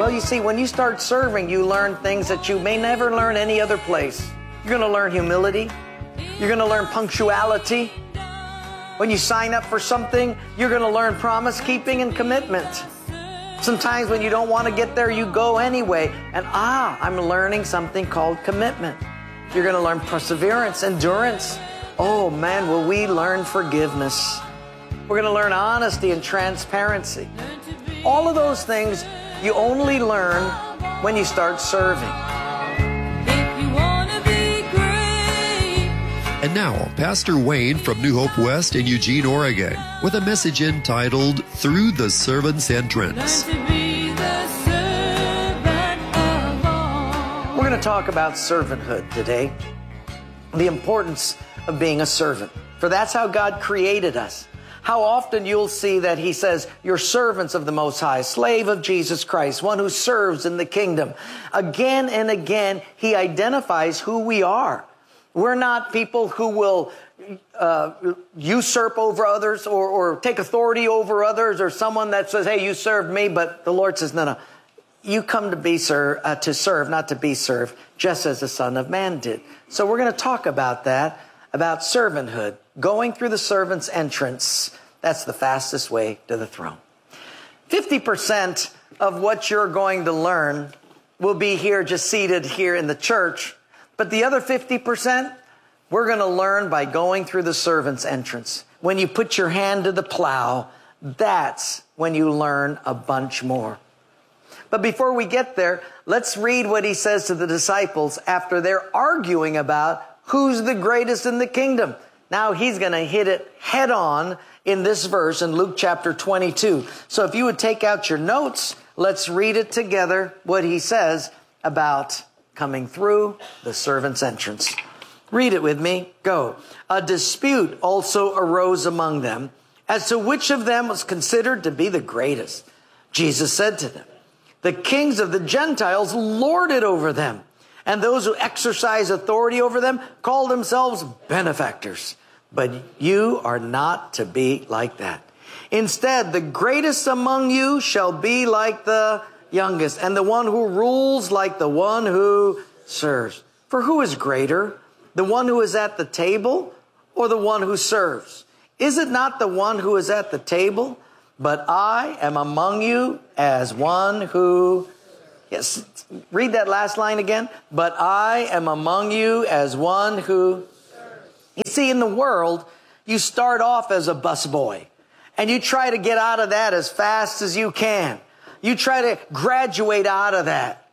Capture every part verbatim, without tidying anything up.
Well, you see, when you start serving, you learn things that you may never learn any other place. You're going to learn humility. You're going to learn punctuality. When you sign up for something, you're going to learn promise keeping and commitment. Sometimes when you don't want to get there, you go anyway. And ah, I'm learning something called commitment. You're going to learn perseverance, endurance. Oh man, will we learn forgiveness. We're going to learn honesty and transparency. All of those things you only learn when you start serving. And now, Pastor Wayne from New Hope West in Eugene, Oregon, with a message entitled, Through the Servant's Entrance. We're going to talk about servanthood today, the importance of being a servant, for that's how God created us. How often you'll see that He says, you're servants of the Most High, slave of Jesus Christ, one who serves in the kingdom. Again and again, He identifies who we are. We're not people who will uh, usurp over others or, or take authority over others, or someone that says, hey, you served me, but the Lord says, no, no. You come to be ser- uh, to serve, not to be served, just as the Son of Man did. So we're going to talk about that, about servanthood, going through the servant's entrance. That's the fastest way to the throne. fifty percent of what you're going to learn will be here, just seated here in the church. But the other fifty percent, we're going to learn by going through the servant's entrance. When you put your hand to the plow, that's when you learn a bunch more. But before we get there, let's read what He says to the disciples after they're arguing about who's the greatest in the kingdom. Now He's going to hit it head on in this verse in Luke chapter twenty-two. So if you would take out your notes, let's read it together, what He says about coming through the servant's entrance. Read it with me. Go. A dispute also arose among them as to which of them was considered to be the greatest. Jesus said to them, the kings of the Gentiles lord it over them, and those who exercise authority over them call themselves benefactors. But you are not to be like that. Instead, the greatest among you shall be like the youngest, and the one who rules like the one who serves. For who is greater, the one who is at the table or the one who serves? Is it not the one who is at the table? But I am among you as one who... Yes, read that last line again. But I am among you as one who... You see, in the world, you start off as a busboy, and you try to get out of that as fast as you can. You try to graduate out of that.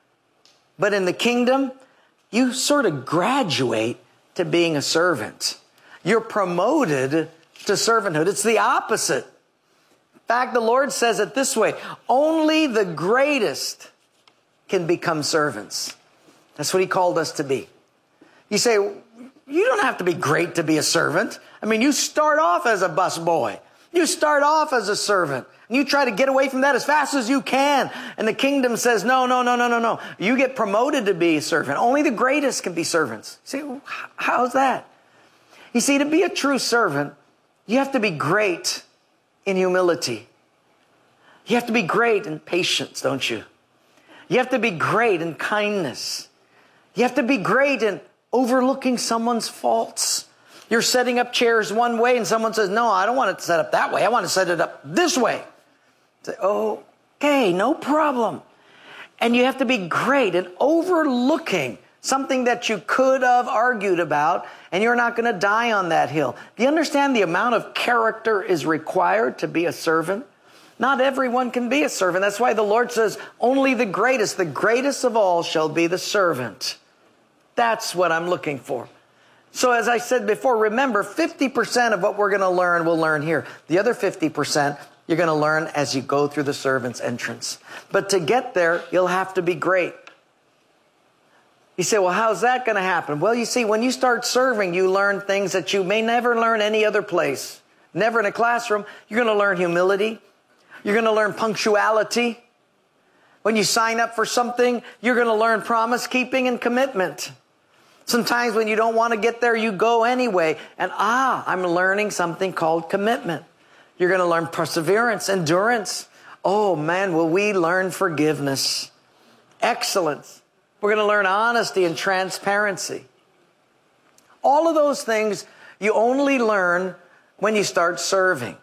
But in the kingdom, you sort of graduate to being a servant. You're promoted to servanthood. It's the opposite. In fact, the Lord says it this way, only the greatest can become servants. That's what He called us to be. You say, you don't have to be great to be a servant. I mean, you start off as a busboy. You start off as a servant. And you try to get away from that as fast as you can. And the kingdom says, no, no, no, no, no, no. You get promoted to be a servant. Only the greatest can be servants. See, how's that? You see, to be a true servant, you have to be great in humility. You have to be great in patience, don't you? You have to be great in kindness. You have to be great in overlooking someone's faults. You're setting up chairs one way and someone says, no, I don't want it set up that way. I want to set it up this way. Say, oh, okay, no problem. And you have to be great in overlooking something that you could have argued about, and you're not going to die on that hill. Do you understand the amount of character is required to be a servant? Not everyone can be a servant. That's why the Lord says, only the greatest, the greatest of all shall be the servant. That's what I'm looking for. So as I said before, remember, fifty percent of what we're going to learn, we'll learn here. The other fifty percent, you're going to learn as you go through the servant's entrance. But to get there, you'll have to be great. You say, well, how's that going to happen? Well, you see, when you start serving, you learn things that you may never learn any other place. Never in a classroom. You're going to learn humility. You're going to learn punctuality. When you sign up for something, you're going to learn promise keeping and commitment. Sometimes when you don't want to get there, you go anyway. And ah, I'm learning something called commitment. You're going to learn perseverance, endurance. Oh man, will we learn forgiveness, excellence. We're going to learn honesty and transparency. All of those things you only learn when you start serving.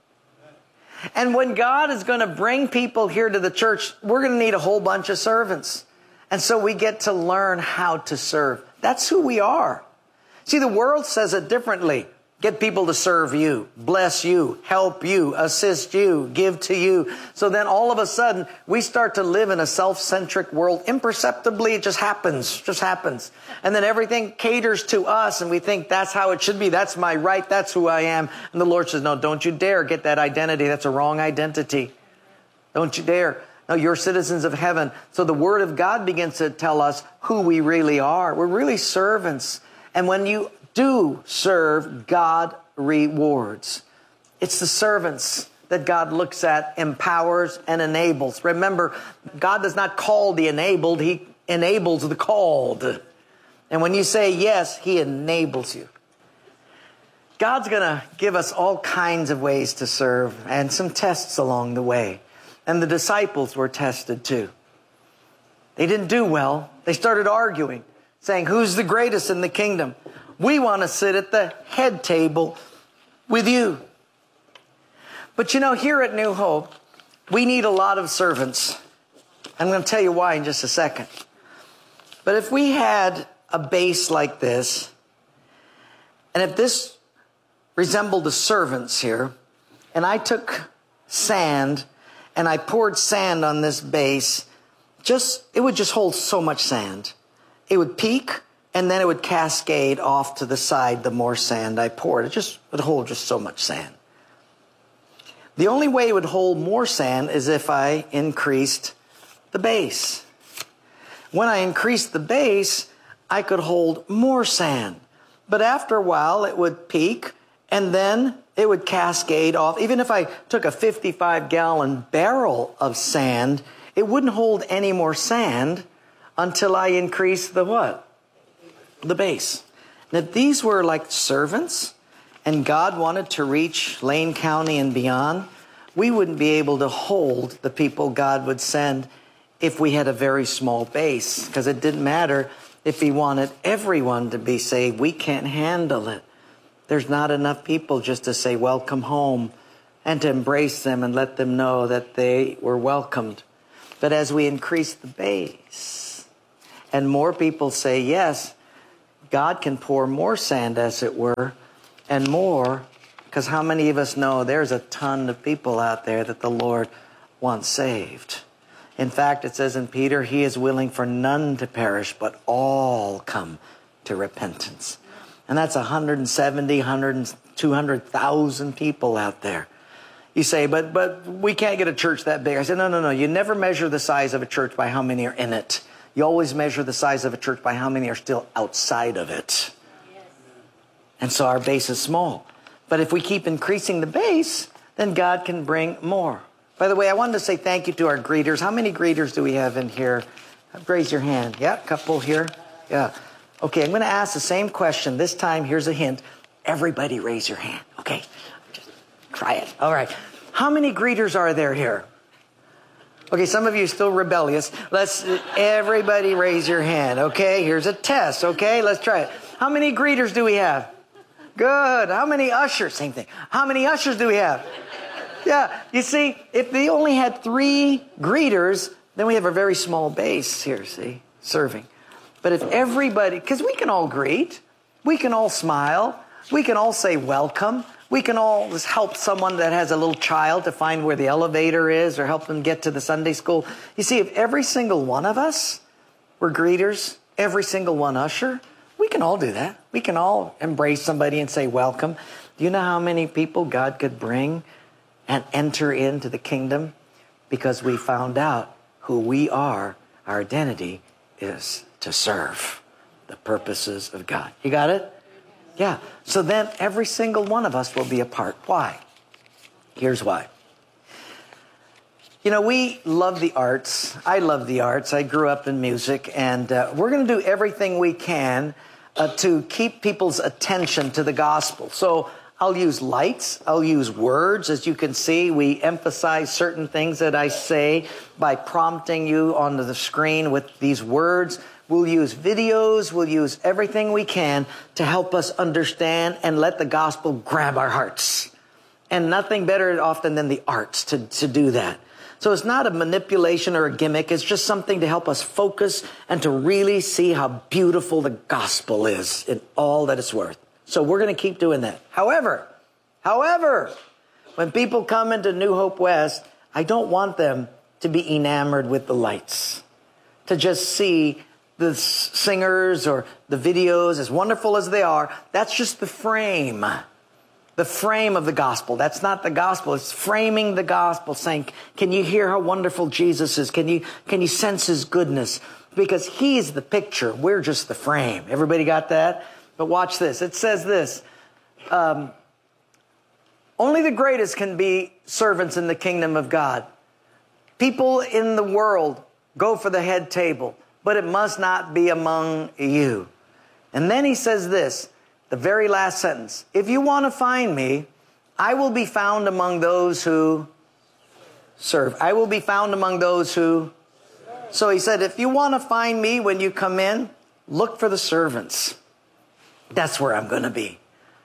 And when God is going to bring people here to the church, we're going to need a whole bunch of servants. And so we get to learn how to serve. That's who we are. See, the world says it differently. Get people to serve you, bless you, help you, assist you, give to you. So then all of a sudden, we start to live in a self-centric world. Imperceptibly, it just happens, just happens. And then everything caters to us, and we think that's how it should be. That's my right. That's who I am. And the Lord says, no, don't you dare get that identity. That's a wrong identity. Don't you dare. No, you're citizens of heaven. So the Word of God begins to tell us who we really are. We're really servants. And when you do serve, God rewards. It's the servants that God looks at, empowers, and enables. Remember, God does not call the enabled. He enables the called. And when you say yes, He enables you. God's going to give us all kinds of ways to serve and some tests along the way. And the disciples were tested too. They didn't do well. They started arguing, saying, who's the greatest in the kingdom? We want to sit at the head table with you. But you know, here at New Hope, we need a lot of servants. I'm going to tell you why in just a second. But if we had a base like this, and if this resembled the servants here, and I took sand and I poured sand on this base, just it would just hold so much sand. It would peak, and then it would cascade off to the side the more sand I poured. It just would hold just so much sand. The only way it would hold more sand is if I increased the base. When I increased the base, I could hold more sand. But after a while, it would peak, and then it would cascade off. Even if I took a fifty-five gallon barrel of sand, it wouldn't hold any more sand until I increased the what? The base. Now, these were like servants, and God wanted to reach Lane County and beyond. We wouldn't be able to hold the people God would send if we had a very small base, because it didn't matter if He wanted everyone to be saved. We can't handle it. There's not enough people just to say welcome home and to embrace them and let them know that they were welcomed. But as we increase the base and more people say yes, God can pour more sand, as it were, and more, because how many of us know there's a ton of people out there that the Lord wants saved? In fact, it says in Peter, He is willing for none to perish, but all come to repentance. And that's one hundred seventy, one hundred, two hundred thousand people out there. You say, but but we can't get a church that big. I said, no, no, no. You never measure the size of a church by how many are in it. You always measure the size of a church by how many are still outside of it. Yes. And so our base is small. But if we keep increasing the base, then God can bring more. By the way, I wanted to say thank you to our greeters. How many greeters do we have in here? Raise your hand. Yeah, a couple here. Yeah. Okay, I'm going to ask the same question. This time, here's a hint. Everybody raise your hand. Okay, just try it. All right. How many greeters are there here? Okay, some of you are still rebellious. Let's, everybody raise your hand, okay? Here's a test, okay? Let's try it. How many greeters do we have? Good. How many ushers? Same thing. How many ushers do we have? Yeah, you see, if they only had three greeters, then we have a very small base here, see, serving. But if everybody, because we can all greet, we can all smile, we can all say welcome, we can all help someone that has a little child to find where the elevator is or help them get to the Sunday school. You see, if every single one of us were greeters, every single one usher, we can all do that. We can all embrace somebody and say welcome. Do you know how many people God could bring and enter into the kingdom? Because we found out who we are. Our identity is to serve the purposes of God. You got it? Yeah. So then every single one of us will be a part. Why? Here's why. You know, we love the arts. I love the arts. I grew up in music, and uh, we're going to do everything we can uh, to keep people's attention to the gospel. So I'll use lights. I'll use words. As you can see, we emphasize certain things that I say by prompting you onto the screen with these words. We'll use videos. We'll use everything we can to help us understand and let the gospel grab our hearts. And nothing better often than the arts to, to do that. So it's not a manipulation or a gimmick. It's just something to help us focus and to really see how beautiful the gospel is in all that it's worth. So we're going to keep doing that. However, however, when people come into New Hope West, I don't want them to be enamored with the lights, to just see the singers or the videos, as wonderful as they are. That's just the frame, the frame of the gospel. That's not the gospel. It's framing the gospel, saying, can you hear how wonderful Jesus is? Can you, can you sense his goodness? Because he's the picture. We're just the frame. Everybody got that? But watch this. It says this. Um, only the greatest can be servants in the kingdom of God. People in the world go for the head table, but it must not be among you. And then he says this, the very last sentence. If you want to find me, I will be found among those who serve. I will be found among those who... So he said, if you want to find me when you come in, look for the servants. That's where I'm going to be.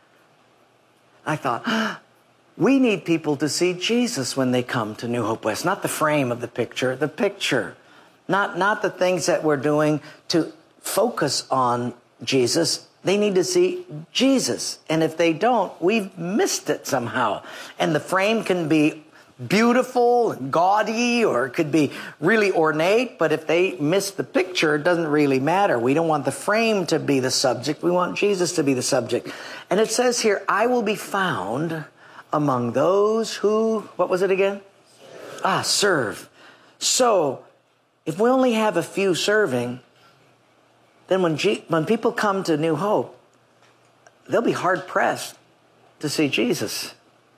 I thought, ah, we need people to see Jesus when they come to New Hope West. Not the frame of the picture, the picture. Not, not the things that we're doing to focus on Jesus. They need to see Jesus. And if they don't, we've missed it somehow. And the frame can be beautiful and gaudy, or it could be really ornate, but if they miss the picture, it doesn't really matter. We don't want the frame to be the subject. We want Jesus to be the subject. And it says here, I will be found among those who, what was it again? Serve. Ah, serve. So, if we only have a few serving, then when, G- when people come to New Hope, they'll be hard-pressed to see Jesus.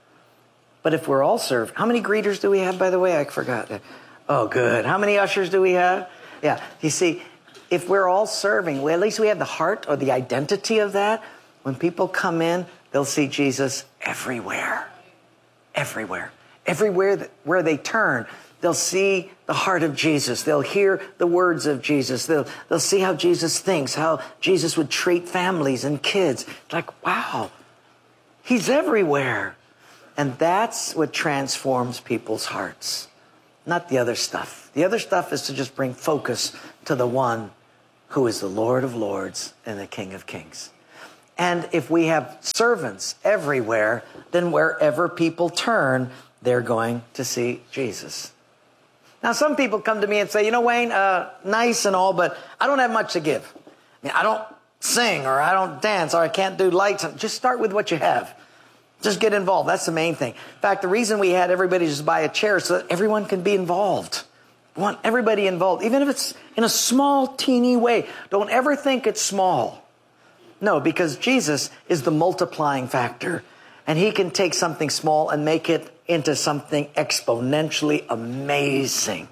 But if we're all served, how many greeters do we have, by the way? I forgot. Oh, good. How many ushers do we have? Yeah. You see, if we're all serving, well, at least we have the heart or the identity of that. When people come in, they'll see Jesus everywhere. Everywhere. Everywhere that, where they turn, they'll see the heart of Jesus. They'll hear the words of Jesus. They'll, they'll see how Jesus thinks, how Jesus would treat families and kids. Like, wow, he's everywhere. And that's what transforms people's hearts, not the other stuff. The other stuff is to just bring focus to the one who is the Lord of Lords and the King of Kings. And if we have servants everywhere, then wherever people turn, they're going to see Jesus. Now, some people come to me and say, you know, Wayne, uh, nice and all, but I don't have much to give. I mean, I don't sing, or I don't dance, or I can't do lights. Just start with what you have. Just get involved. That's the main thing. In fact, the reason we had everybody just buy a chair is so that everyone can be involved. We want everybody involved, even if it's in a small, teeny way. Don't ever think it's small. No, because Jesus is the multiplying factor, and he can take something small and make it into something exponentially amazing,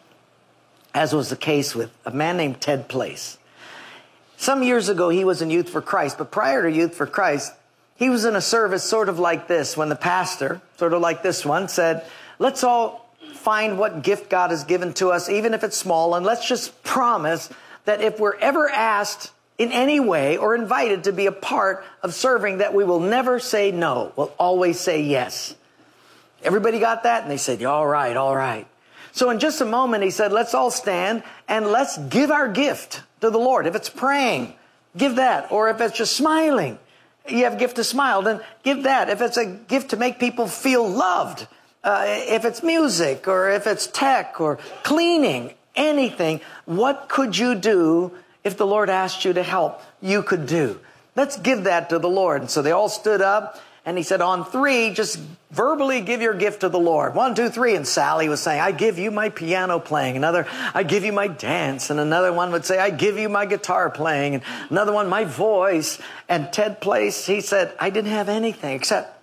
as was the case with a man named Ted Place. Some years ago, he was in Youth for Christ, but prior to Youth for Christ, he was in a service sort of like this, when the pastor, sort of like this one, said, let's all find what gift God has given to us, even if it's small, and let's just promise that if we're ever asked in any way or invited to be a part of serving, that we will never say no. We'll always say yes. Everybody got that? And they said, yeah, all right, all right. So in just a moment, he said, let's all stand and let's give our gift to the Lord. If it's praying, give that. Or if it's just smiling, you have a gift to smile, then give that. If it's a gift to make people feel loved, uh, if it's music, or if it's tech, or cleaning, anything, what could you do if the Lord asked you to help? You could do. Let's give that to the Lord. And so they all stood up, and he said, on three, just verbally give your gift to the Lord. One, two, three. And Sally was saying, I give you my piano playing. Another, I give you my dance. And another one would say, I give you my guitar playing. And another one, my voice. And Ted Place, he said, I didn't have anything except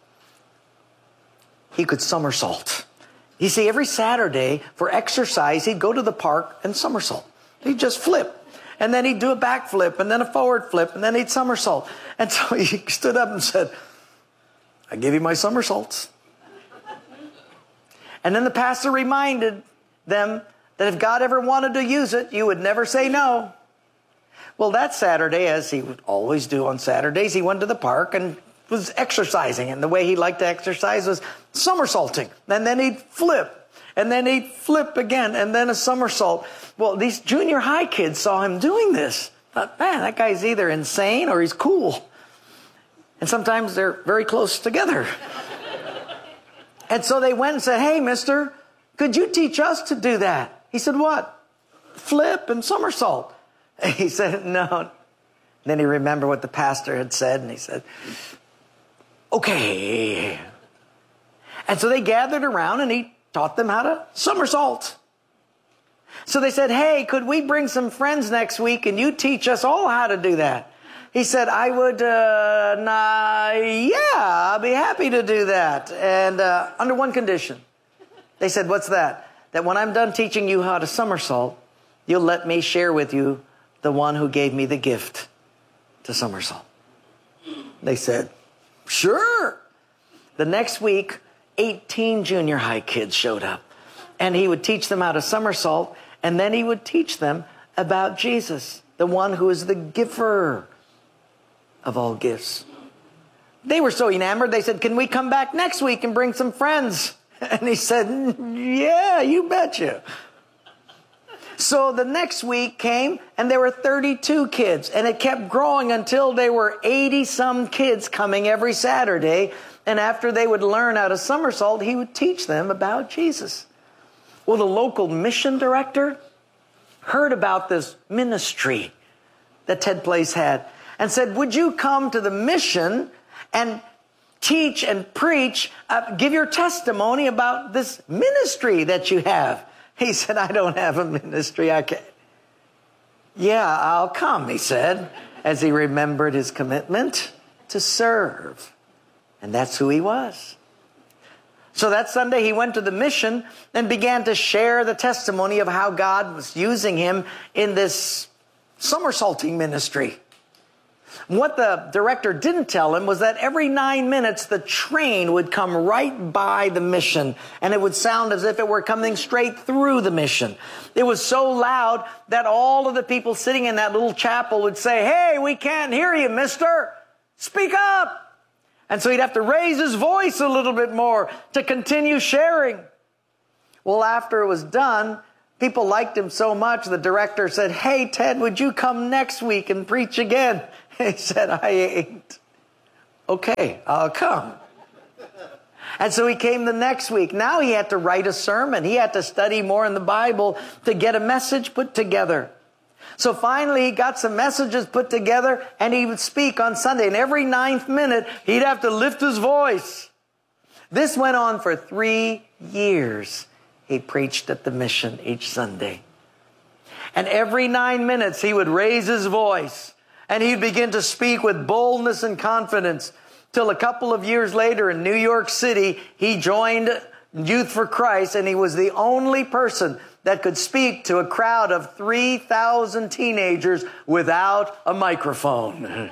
he could somersault. You see, every Saturday for exercise, he'd go to the park and somersault. He'd just flip. And then he'd do a back flip, and then a forward flip, and then he'd somersault. And so he stood up and said, I give you my somersaults. And then the pastor reminded them that if God ever wanted to use it, you would never say no. Well, that Saturday, as he would always do on Saturdays, he went to the park and was exercising. And the way he liked to exercise was somersaulting. And then he'd flip. And then he'd flip again. And then a somersault. Well, these junior high kids saw him doing this. Thought, man, that guy's either insane or he's cool. And sometimes they're very close together. And so they went and said, hey, mister, could you teach us to do that? He said, what? Flip and somersault. And he said, no. Then he remembered what the pastor had said, and he said, okay. And so they gathered around, and he taught them how to somersault. So they said, hey, could we bring some friends next week, and you teach us all how to do that? He said, I would, uh, nah, yeah, I'll be happy to do that. And uh, under one condition. They said, what's that? That when I'm done teaching you how to somersault, you'll let me share with you the one who gave me the gift to somersault. They said, sure. The next week, eighteen junior high kids showed up. And he would teach them how to somersault, and then he would teach them about Jesus, the one who is the giver of all gifts. They were so enamored, they said, can we come back next week and bring some friends? And he said, yeah, you betcha. So the next week came, and there were thirty-two kids, and it kept growing until there were eighty-some kids coming every Saturday, and after they would learn how to somersault, he would teach them about Jesus. Well, the local mission director heard about this ministry that Ted Place had, and said, would you come to the mission and teach and preach, uh, give your testimony about this ministry that you have? He said, I don't have a ministry. I can't. Yeah, I'll come, he said, as he remembered his commitment to serve. And that's who he was. So that Sunday he went to the mission and began to share the testimony of how God was using him in this somersaulting ministry. What the director didn't tell him was that every nine minutes the train would come right by the mission, and it would sound as if it were coming straight through the mission. It was so loud that all of the people sitting in that little chapel would say, hey, we can't hear you, mister. Speak up. And so he'd have to raise his voice a little bit more to continue sharing. Well, after it was done, people liked him so much, the director said, hey, Ted, would you come next week and preach again? He said, I ain't. Okay, I'll come. And so he came the next week. Now he had to write a sermon. He had to study more in the Bible to get a message put together. So finally he got some messages put together, and he would speak on Sunday. And every ninth minute, he'd have to lift his voice. This went on for three years. He preached at the mission each Sunday. And every nine minutes, he would raise his voice. And he'd begin to speak with boldness and confidence, till a couple of years later in New York City, he joined Youth for Christ, and he was the only person that could speak to a crowd of three thousand teenagers without a microphone.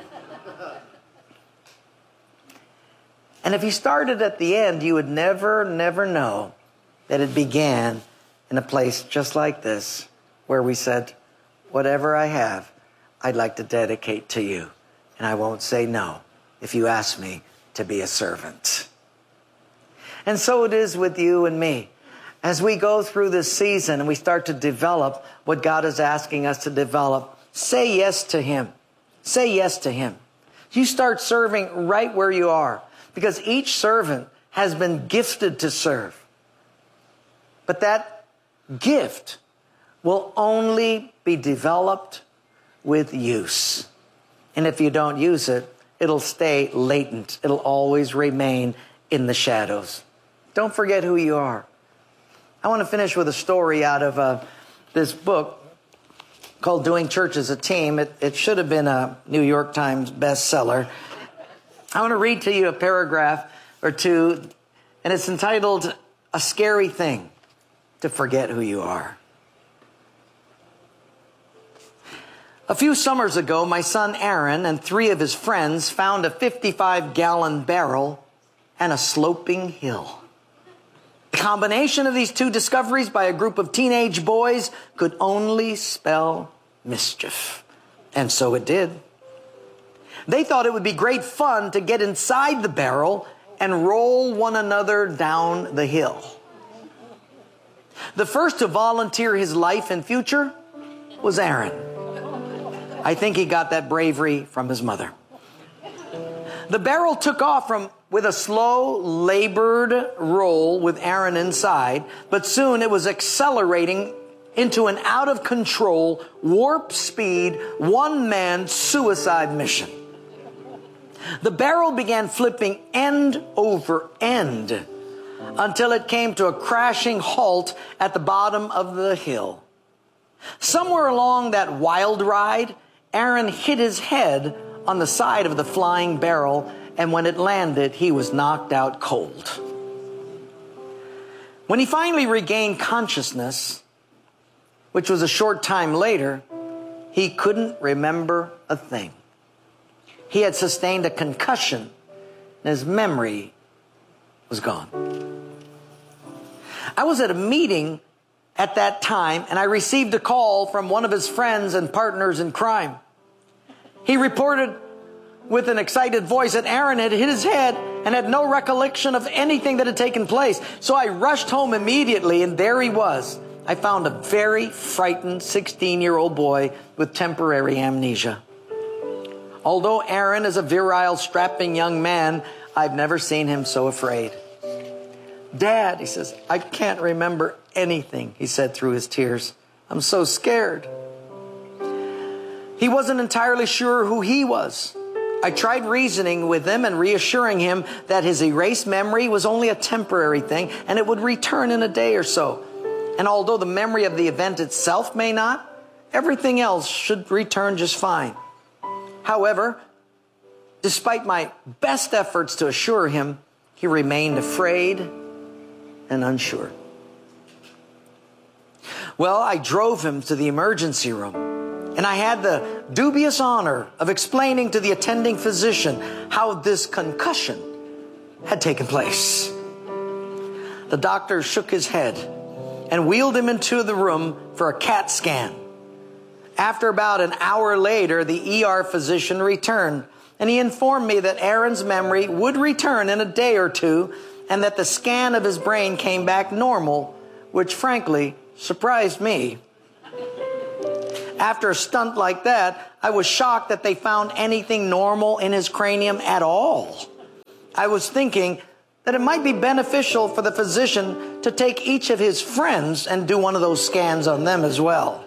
And if you started at the end, you would never, never know that it began in a place just like this, where we said, whatever I have, I'd like to dedicate to you, and I won't say no if you ask me to be a servant. And so it is with you and me. As we go through this season and we start to develop what God is asking us to develop, say yes to Him. Say yes to Him. You start serving right where you are, because each servant has been gifted to serve. But that gift will only be developed with use. And if you don't use it, it'll stay latent. It'll always remain in the shadows. Don't forget who you are. I want to finish with a story out of uh, this book called Doing Church as a Team. It, it should have been a New York Times bestseller. I want to read to you a paragraph or two, and it's entitled, A Scary Thing to Forget Who You Are. A few summers ago, my son Aaron and three of his friends found a fifty-five gallon barrel and a sloping hill. The combination of these two discoveries by a group of teenage boys could only spell mischief. And so it did. They thought it would be great fun to get inside the barrel and roll one another down the hill. The first to volunteer his life and future was Aaron. I think he got that bravery from his mother. The barrel took off from with a slow, labored roll with Aaron inside, but soon it was accelerating into an out-of-control, warp speed, one-man suicide mission. The barrel began flipping end over end until it came to a crashing halt at the bottom of the hill. Somewhere along that wild ride, Aaron hit his head on the side of the flying barrel, and when it landed, he was knocked out cold. When he finally regained consciousness, which was a short time later, he couldn't remember a thing. He had sustained a concussion, and his memory was gone. I was at a meeting at that time, and I received a call from one of his friends and partners in crime. He reported with an excited voice that Aaron had hit his head and had no recollection of anything that had taken place. So I rushed home immediately, and there he was. I found a very frightened sixteen-year-old boy with temporary amnesia. Although Aaron is a virile, strapping young man, I've never seen him so afraid. Dad, he says, I can't remember anything, he said through his tears. I'm so scared. He wasn't entirely sure who he was. I tried reasoning with him and reassuring him that his erased memory was only a temporary thing and it would return in a day or so. And although the memory of the event itself may not, everything else should return just fine. However, despite my best efforts to assure him, he remained afraid and unsure. Well, I drove him to the emergency room, and I had the dubious honor of explaining to the attending physician how this concussion had taken place. The doctor shook his head and wheeled him into the room for a CAT scan. After about an hour later, the E R physician returned, and he informed me that Aaron's memory would return in a day or two, and that the scan of his brain came back normal, which frankly surprised me. After a stunt like that, I was shocked that they found anything normal in his cranium at all. I was thinking that it might be beneficial for the physician to take each of his friends and do one of those scans on them as well.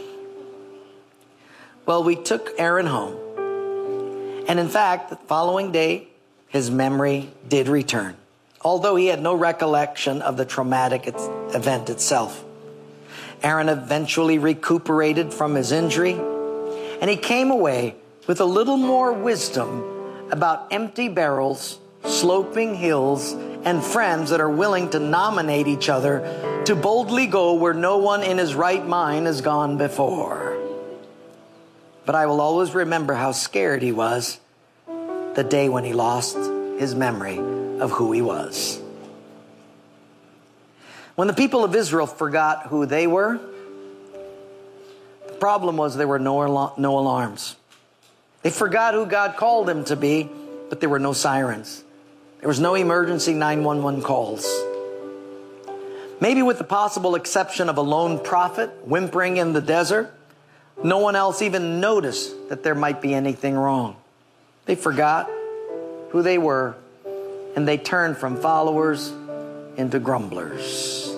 Well, we took Aaron home. And in fact, the following day, his memory did return, although he had no recollection of the traumatic event itself. Aaron eventually recuperated from his injury, and he came away with a little more wisdom about empty barrels, sloping hills, and friends that are willing to nominate each other to boldly go where no one in his right mind has gone before. But I will always remember how scared he was the day when he lost his memory of who he was. When the people of Israel forgot who they were, the problem was there were no, al- no alarms. They forgot who God called them to be, but there were no sirens. There was no emergency nine one one calls. Maybe with the possible exception of a lone prophet whimpering in the desert, no one else even noticed that there might be anything wrong. They forgot who they were, and they turned from followers into grumblers.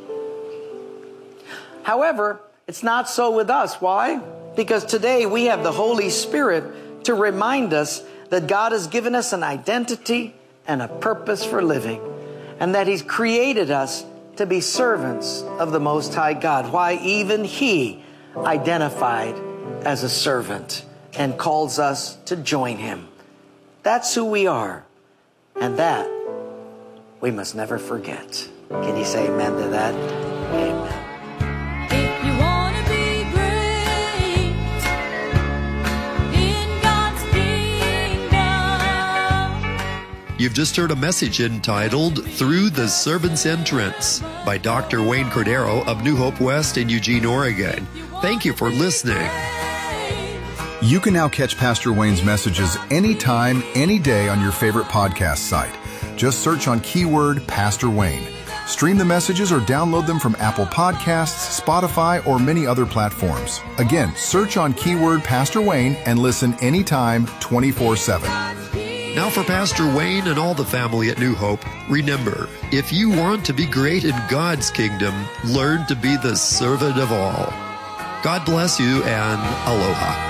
However, it's not so with us. Why? Because today we have the Holy Spirit to remind us that God has given us an identity and a purpose for living, and that He's created us to be servants of the Most High God. Why, even He identified as a servant and calls us to join Him. That's who we are, and that we must never forget. Can you say amen to that? Amen. If you want to be great in God's kingdom. You've just heard a message entitled Through the Servant's Entrance by Doctor Wayne Cordero of New Hope West in Eugene, Oregon. Thank you for listening. You can now catch Pastor Wayne's messages anytime, any day on your favorite podcast site. Just search on keyword Pastor Wayne. Stream the messages or download them from Apple Podcasts, Spotify, or many other platforms. Again, search on keyword Pastor Wayne and listen anytime, twenty-four seven. Now for Pastor Wayne and all the family at New Hope, remember, if you want to be great in God's kingdom, learn to be the servant of all. God bless you and aloha.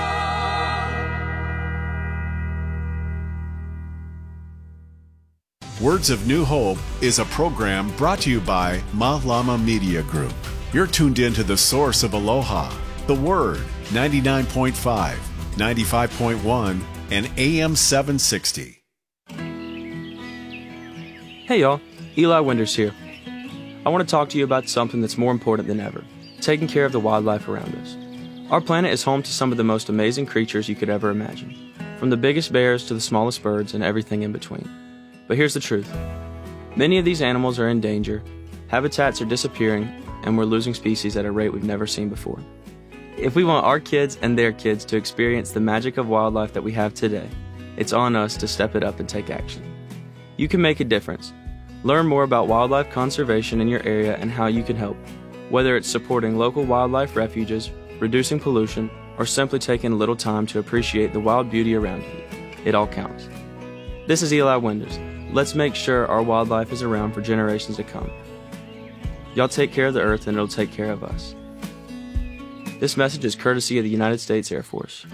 Words of New Hope is a program brought to you by Ma Lama Media Group. You're tuned in to the source of Aloha, the Word, ninety-nine point five, ninety-five point one, and A M seven sixty. Hey y'all, Eli Winders here. I want to talk to you about something that's more important than ever, taking care of the wildlife around us. Our planet is home to some of the most amazing creatures you could ever imagine, from the biggest bears to the smallest birds and everything in between. But here's the truth. Many of these animals are in danger, habitats are disappearing, and we're losing species at a rate we've never seen before. If we want our kids and their kids to experience the magic of wildlife that we have today, it's on us to step it up and take action. You can make a difference. Learn more about wildlife conservation in your area and how you can help, whether it's supporting local wildlife refuges, reducing pollution, or simply taking a little time to appreciate the wild beauty around you. It all counts. This is Eli Winders. Let's make sure our wildlife is around for generations to come. Y'all take care of the earth and it'll take care of us. This message is courtesy of the United States Air Force.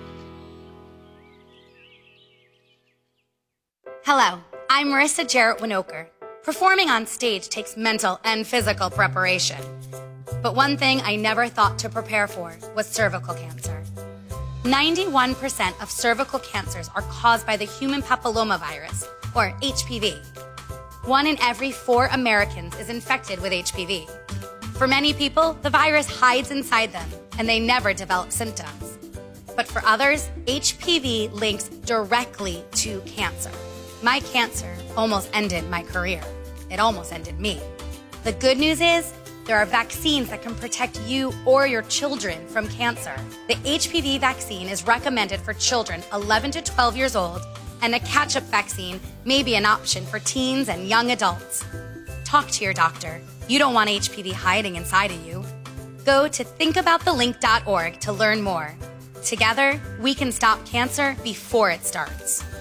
Hello, I'm Marissa Jarrett Winokur. Performing on stage takes mental and physical preparation. But one thing I never thought to prepare for was cervical cancer. ninety-one percent of cervical cancers are caused by the human papillomavirus, or H P V. One in every four Americans is infected with H P V. For many people, the virus hides inside them, and they never develop symptoms. But for others, H P V links directly to cancer. My cancer almost ended my career. It almost ended me. The good news is, there are vaccines that can protect you or your children from cancer. The H P V vaccine is recommended for children eleven to twelve years old, and a catch-up vaccine may be an option for teens and young adults. Talk to your doctor. You don't want H P V hiding inside of you. Go to think about the link dot org to learn more. Together, we can stop cancer before it starts.